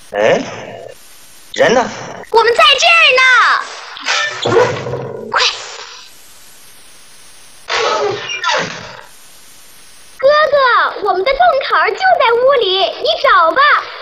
哎，人呢？ 我们在这儿呢！快，哥哥，我们的洞口就在屋里，你找吧。